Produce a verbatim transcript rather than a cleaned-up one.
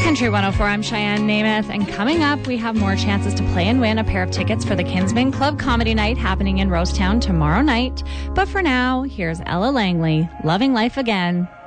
Country one oh four, I'm Cheyenne Namath, and coming up, we have more chances to play and win a pair of tickets for the Kinsman Club Comedy Night happening in Rosetown tomorrow night. But for now, here's Ella Langley, Loving Life Again.